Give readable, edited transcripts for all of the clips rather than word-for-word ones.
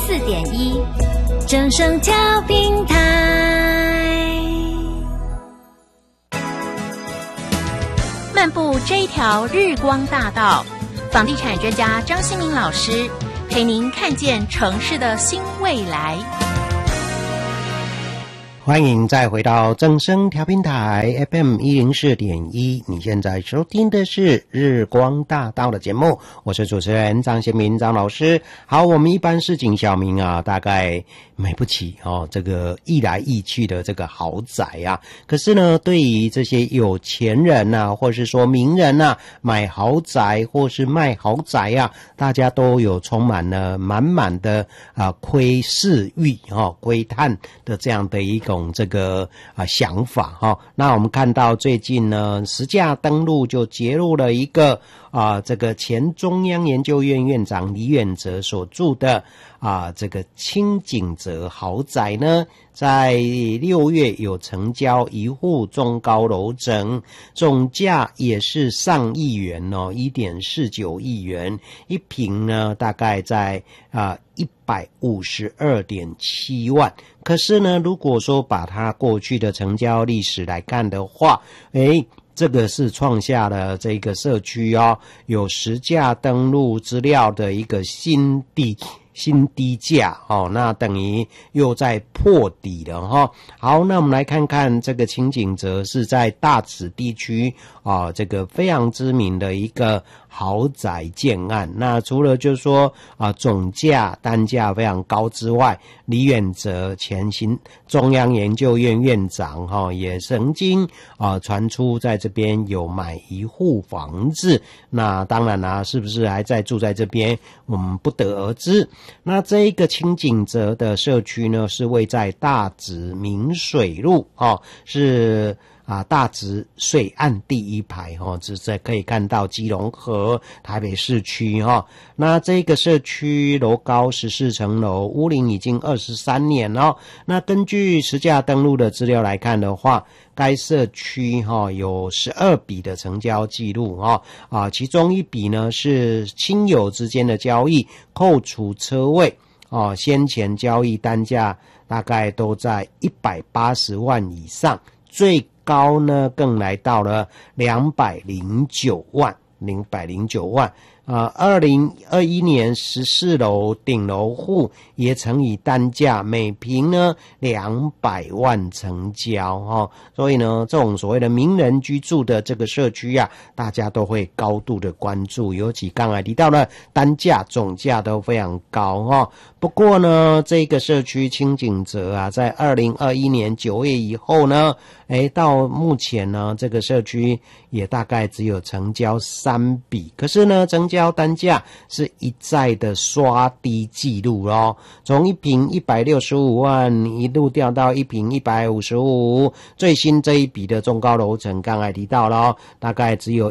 104.1正声调频台。漫步这一条日光大道，房地产专家张新民老师陪您看见城市的新未来。 欢迎再回到正声调频台 FM104.1， 你现在收听的是日光大道的节目，我是主持人张贤民张老师。好，我们一般市井小民啊，大概买不起这个一来一去的这个豪宅啊，可是呢，对于这些有钱人啊，或是说名人啊，买豪宅或是卖豪宅啊，大家都有充满了满满的窥视欲窥探的这样的一种这个想法那我们看到最近呢，实价登录就揭露了一个这个前中央研究院院长李远哲所住的这个清景泽豪宅呢，在6月有成交一户中高楼层，总价也是上亿元1.49亿元，一坪呢大概在152.7万。可是呢，如果说把它过去的成交历史来看的话，这个是创下了这个社区有实价登录资料的一个新低价那等于又在破底了好，那我们来看看这个清景泽是在大直地区这个非常知名的一个豪宅建案。那除了就是说总价单价非常高之外，李远哲前中央研究院院长也曾经传出在这边有买一户房子。那当然啦，是不是还在住在这边，我们不得而知。那这一个清景泽的社区呢，是位在大直明水路是大直水岸第一排只是可以看到基隆河台北市区那这个社区楼高14层楼，屋龄已经23年那根据实价登录的资料来看的话，该社区有12笔的成交记录其中一笔呢是亲友之间的交易，扣除车位先前交易单价大概都在180万以上，最高呢更来到了209万。2021年14楼顶楼户也曾以单价每坪呢200万成交所以呢，这种所谓的名人居住的这个社区大家都会高度的关注，尤其刚才提到了单价总价都非常高不过呢，这个社区清景泽在2021年9月以后呢，到目前呢，这个社区也大概只有成交3笔，可是呢，成交单价是一再的刷低记录从一坪165万一路掉到一坪155，最新这一笔的中高楼层刚才提到了大概只有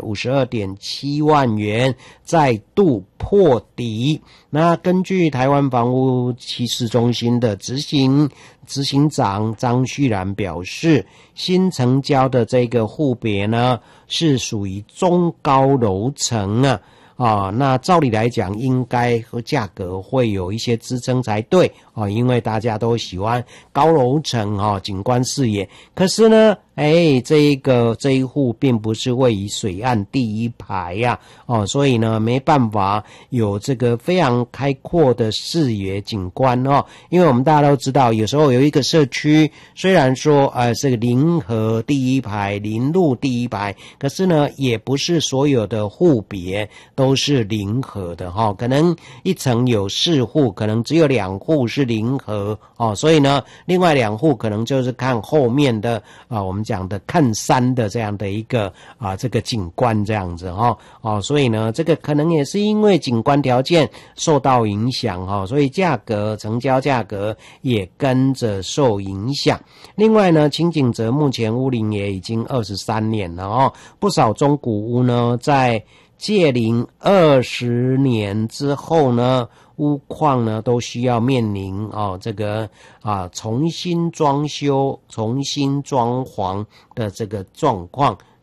152.7万元，再度破底。那根据台湾房屋趋势中心的执行长张旭然表示，新成交的这个户别呢是属于中高楼层那照理来讲应该和价格会有一些支撑才对因为大家都喜欢高楼层景观视野。可是呢这一户并不是位于水岸第一排所以呢没办法有这个非常开阔的视野景观因为我们大家都知道，有时候有一个社区虽然说这个临河第一排临路第一排，可是呢也不是所有的户别都是临河的可能一层有4户，可能只有2户是临河所以呢另外2户可能就是看后面的我们讲的看山的这样的一个这个景观这样子所以呢这个可能也是因为景观条件受到影响所以成交价格也跟着受影响。另外呢，清景泽目前屋龄也已经23年了不少中古屋呢在届龄20年之后呢，屋况呢都需要面临这个重新装修、重新装潢的这个状况。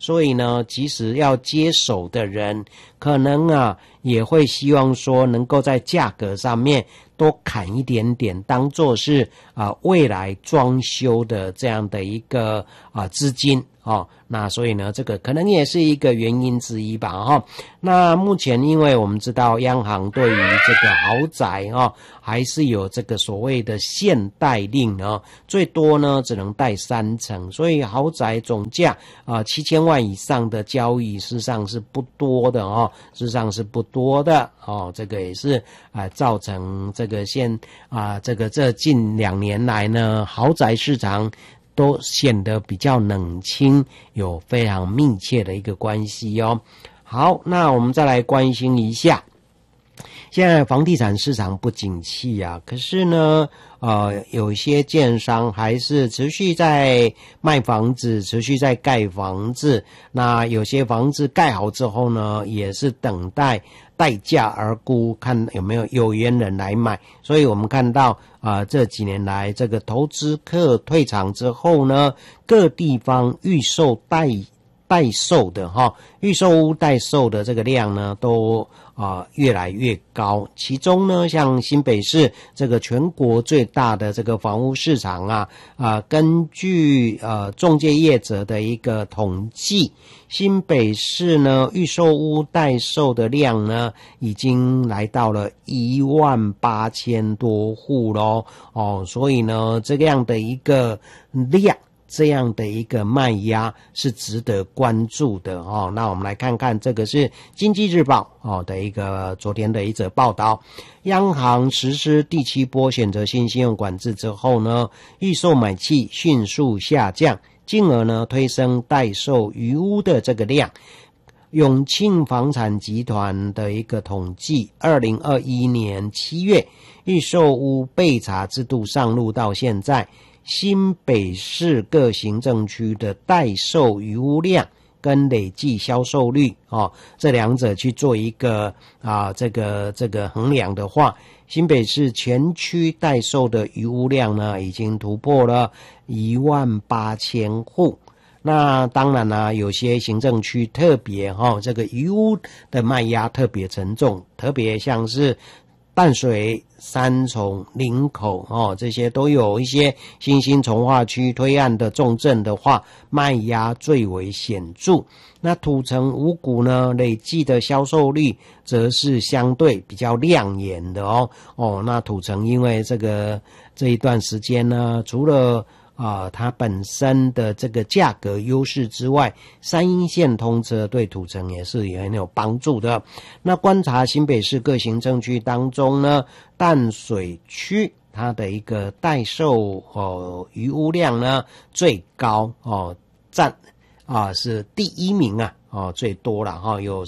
所以呢，即使要接手的人，可能啊也会希望说能够在价格上面多砍一点点，当作是未来装修的这样的一个资金哦。那所以呢，这个可能也是一个原因之一吧哈。那目前因为我们知道央行对于这个豪宅还是有这个所谓的限贷令最多呢只能贷30%，所以豪宅总价7000万以上的交易事实上是不多的事实上是不多的这个也是造成这个这近2年来呢，豪宅市场都显得比较冷清，有非常密切的一个关系哦。好，那我们再来关心一下，现在房地产市场不景气啊，可是呢有一些建商还是持续在卖房子，持续在盖房子。那有些房子盖好之后呢，也是等待待价而沽，看有没有缘人来买。所以我们看到这几年来这个投资客退场之后呢，各地方预售待售的预售屋待售的这个量呢都越来越高。其中呢，像新北市这个全国最大的这个房屋市场根据仲介业者的一个统计，新北市呢预售屋待售的量呢已经来到了18000多户咯所以呢这样的一个量，这样的一个卖压是值得关注的那我们来看看，这个是经济日报的一个昨天的一则报道。央行实施第7波选择性信用管制之后呢，预售买气迅速下降，进而呢推升待售余屋的这个量。永庆房产集团的一个统计，2021年7月预售屋备查制度上路到现在，新北市各行政区的待售余屋量跟累计销售率这两者去做一个这个衡量的话，新北市全区待售的余屋量呢已经突破了18000户。那当然啦，有些行政区特别这个余屋的卖压特别沉重，特别像是淡水、三重、林口这些都有一些新兴从化区推案的重镇的话，卖压最为显著。那土城、五股呢，累计的销售率则是相对比较亮眼的那土城因为这一段时间呢，除了它本身的这个价格优势之外，3鶯线通车对土城也是很有帮助的。那观察新北市各行政区当中呢，淡水区它的一个待售余屋量呢最高占是第1名最多了有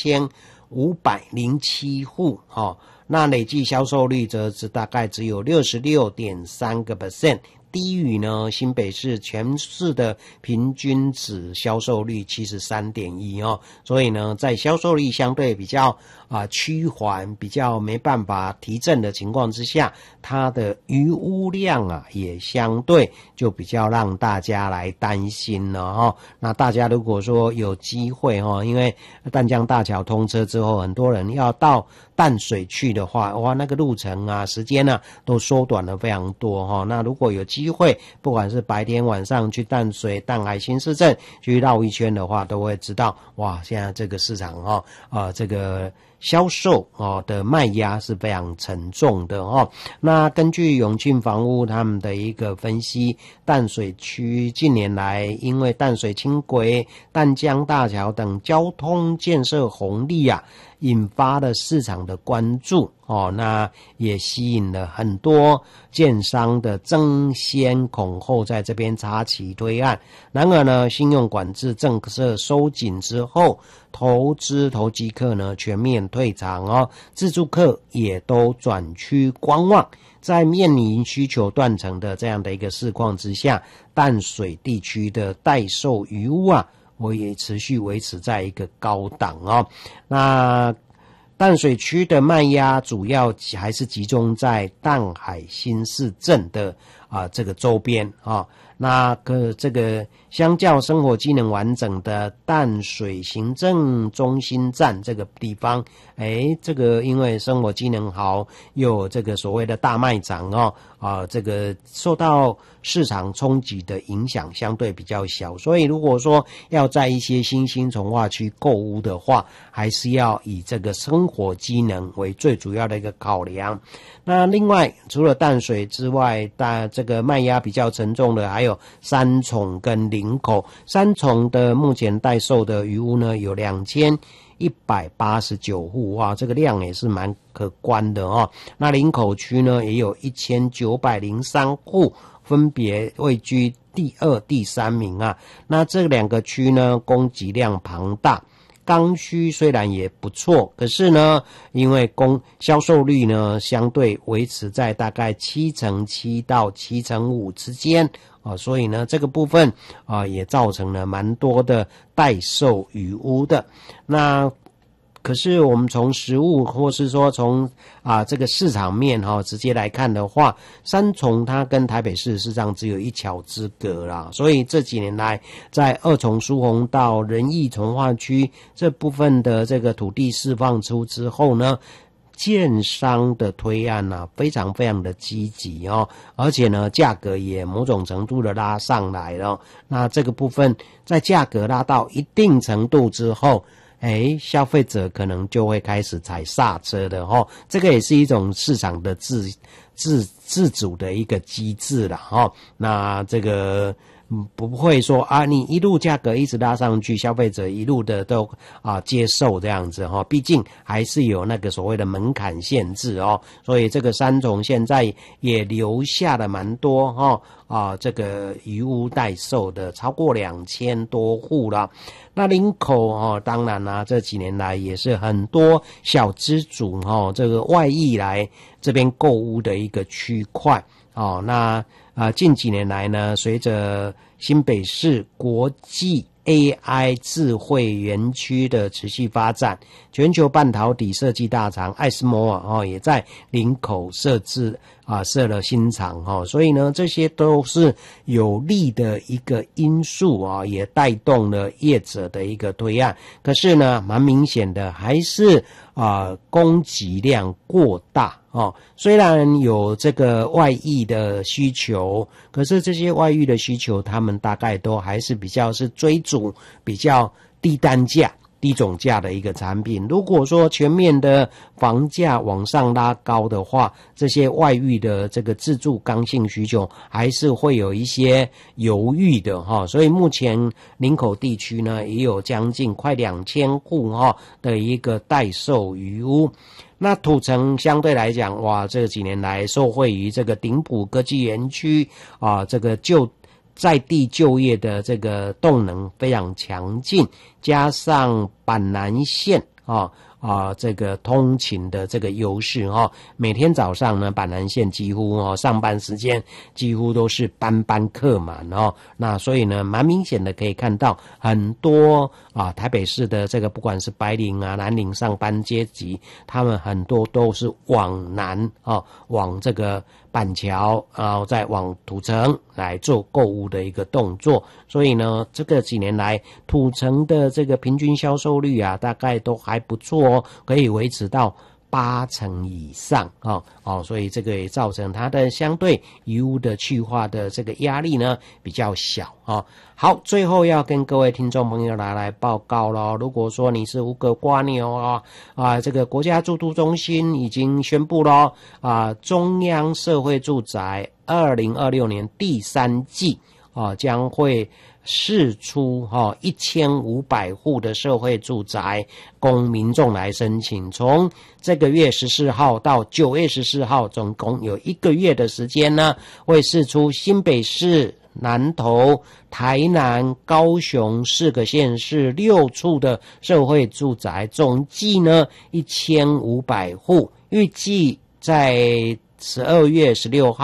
3507户那累计销售率则是大概只有 66.3%，低于呢新北市全市的平均值销售率 73.1 所以呢在销售率相对比较趋缓，比较没办法提振的情况之下，它的余屋量也相对就比较让大家来担心了那大家如果说有机会因为淡江大桥通车之后，很多人要到淡水去的话，哇，那个路程时间都缩短了非常多那如果有机会，不管是白天晚上去淡水、淡海新市镇去绕一圈的话，都会知道哇，现在这个市场这个销售的卖压是非常沉重的那根据永庆房屋他们的一个分析，淡水区近年来因为淡水轻轨、淡江大桥等交通建设红利引发了市场的关注那也吸引了很多建商的争先恐后在这边插旗推案。然而呢，信用管制政策收紧之后，投机客呢全面退场自住客也都转趋观望。在面临需求断层的这样的一个市况之下，淡水地区的待售余屋我也持续维持在一个高档那淡水区的卖压主要还是集中在淡海新市镇的这个周边那这个相较生活机能完整的淡水行政中心站这个地方，这个因为生活机能好，有这个所谓的大卖场这个受到市场冲击的影响相对比较小，所以如果说要在一些新兴重划区购物的话，还是要以这个生活机能为最主要的一个考量。那另外除了淡水之外，这个卖压比较沉重的还有三重跟林口。三重的目前待售的余屋呢有2189户，哇，这个量也是蛮可观的那林口区呢也有1903户，分别位居第2、第3名啊。那这两个区呢供给量庞大，刚需虽然也不错，可是呢因为销售率呢相对维持在大概7%到7%之间所以呢这个部分也造成了蛮多的待售余屋的。那可是我们从实物或是说从这个市场面直接来看的话，三重它跟台北市事实上只有一桥之隔啦，所以这几年来在二重疏洪道仁义重划区这部分的这个土地释放出之后呢，建商的推案非常非常的积极而且呢价格也某种程度的拉上来了。那这个部分在价格拉到一定程度之后，消费者可能就会开始踩刹车的这个也是一种市场的自主的一个机制啦那这个不会说你一路价格一直拉上去，消费者一路的都接受这样子毕竟还是有那个所谓的门槛限制所以这个三重现在也留下了蛮多这个余屋待售的，超过2000多户了。那林口当然这几年来也是很多小资主这个外溢来这边购屋的一个区块那近几年来呢，随着新北市国际 AI 智慧园区的持续发展，全球半导体设计大厂艾斯摩尔也在林口设了新厂所以呢这些都是有利的一个因素也带动了业者的一个推案。可是呢蛮明显的还是供给量过大虽然有这个外溢的需求，可是这些外溢的需求他们大概都还是比较是追逐比较低单价低总价的一个产品。如果说全面的房价往上拉高的话，这些外溢的这个自住刚性需求还是会有一些犹豫的所以目前林口地区呢也有将近快2000户的一个待售余屋。那土城相对来讲，哇，这几年来受惠于这个顶埔科技园区这个在地就业的这个动能非常强劲，加上板南线这个通勤的这个优势每天早上呢板南线几乎上班时间几乎都是班客满那所以呢蛮明显的可以看到很多台北市的这个不管是白领蓝领上班阶级，他们很多都是往南往这个板桥然后再往土城来做购物的一个动作。所以呢这个几年来土城的这个平均销售率大概都还不错可以维持到80%以上所以这个也造成它的相对余屋的去化的这个压力呢比较小好，最后要跟各位听众朋友来报告咯，如果说你是无格瓜牛这个国家住都中心已经宣布咯中央社会住宅2026年第3季将会释出1500户的社会住宅供民众来申请，从这个月14号到9月14号总共有1个月的时间呢，会释出新北市、南投、台南、高雄4个县市6处的社会住宅，总计呢1500户，预计在12月16号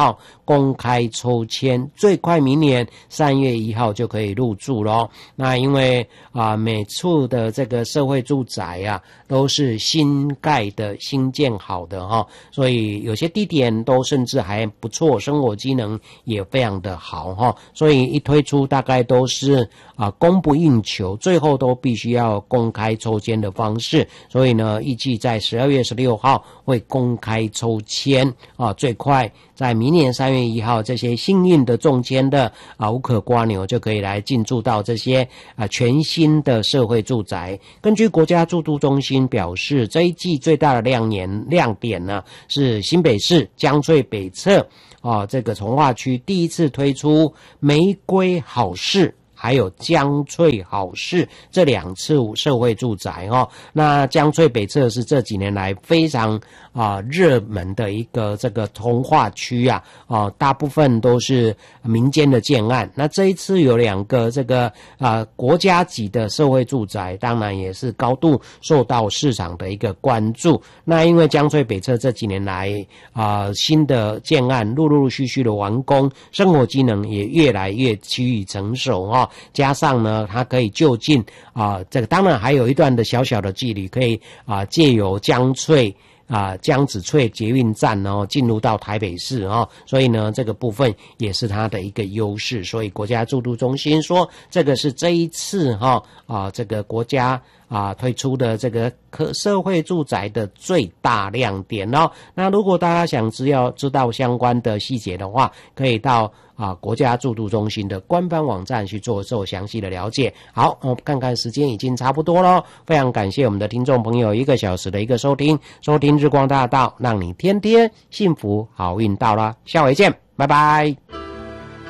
公开抽签，最快明年3月1号就可以入住咯。那因为每处的这个社会住宅啊都是新盖的、新建好的哈，所以有些地点都甚至还不错，生活机能也非常的好哈，所以一推出大概都是供不应求，最后都必须要公开抽签的方式，所以呢预计在12月16号会公开抽签最快在明年3月1号，这些幸运的中签的无可瓜牛就可以来进驻到这些全新的社会住宅。根据国家住都中心表示，这一季最大的亮点呢是新北市江翠北侧这个从化区第一次推出玫瑰好市还有江翠好市这2次社会住宅那江翠北侧是这几年来非常热门的一个这个从化区大部分都是民间的建案。那这一次有2个这个国家级的社会住宅，当然也是高度受到市场的一个关注。那因为江翠北侧这几年来新的建案陆续的完工，生活机能也越来越趋于成熟加上呢它可以就近这个当然还有一段的小小的距离，可以借由江子翠捷运站进入到台北市所以呢这个部分也是它的一个优势。所以国家住都中心说这个是这一次这个国家推出的这个社会住宅的最大亮点那如果大家想知道相关的细节的话，可以到国家住都中心的官方网站去做详细的了解。好，我看看时间已经差不多了，非常感谢我们的听众朋友1个小时的一个收听日光大道，让你天天幸福好运到啦，下回见，拜拜。